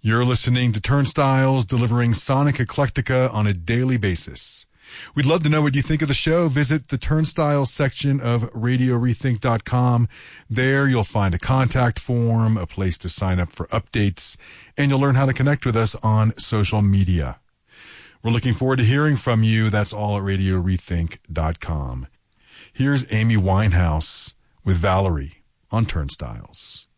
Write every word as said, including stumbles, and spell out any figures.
You're listening to Turnstiles, delivering sonic eclectica on a daily basis. We'd love to know what you think of the show. Visit the Turnstiles section of radio rethink dot com. There you'll find a contact form, a place to sign up for updates, and you'll learn how to connect with us on social media. We're looking forward to hearing from you. That's all at radio rethink dot com. Here's Amy Winehouse with Valerie on Turnstiles.